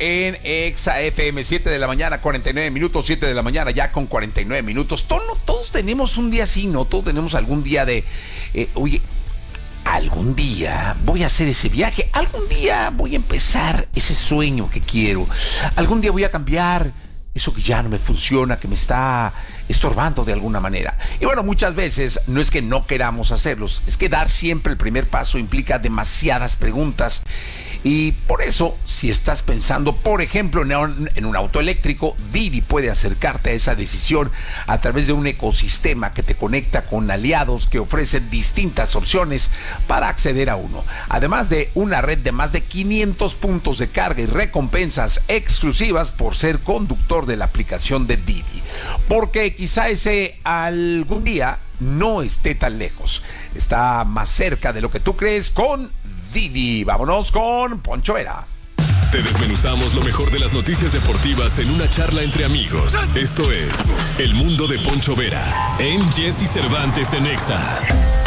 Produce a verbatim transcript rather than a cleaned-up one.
en Exa F M, siete de la mañana, cuarenta y nueve minutos, siete de la mañana ya con cuarenta y nueve minutos. Todos, todos tenemos un día así, ¿no? Todos tenemos algún día de, eh, oye, algún día voy a hacer ese viaje, algún día voy a empezar ese sueño que quiero, algún día voy a cambiar eso que ya no me funciona, que me está estorbando de alguna manera. Y bueno, muchas veces no es que no queramos hacerlos, es que dar siempre el primer paso implica demasiadas preguntas. Y por eso, si estás pensando, por ejemplo, en un auto eléctrico, Didi puede acercarte a esa decisión a través de un ecosistema que te conecta con aliados que ofrecen distintas opciones para acceder a uno. Además de una red de más de quinientos puntos de carga y recompensas exclusivas por ser conductor de la aplicación de Didi. Porque quizá ese algún día no esté tan lejos. Está más cerca de lo que tú crees con Didi. Vámonos con Poncho Vera. Te desmenuzamos lo mejor de las noticias deportivas en una charla entre amigos. Esto es El Mundo de Poncho Vera en Jesse Cervantes en Exa.